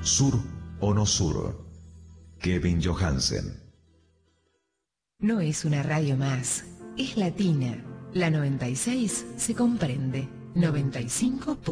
Sur o no sur. Kevin Johansen. No es una radio más, es latina. La 96 se comprende. 95.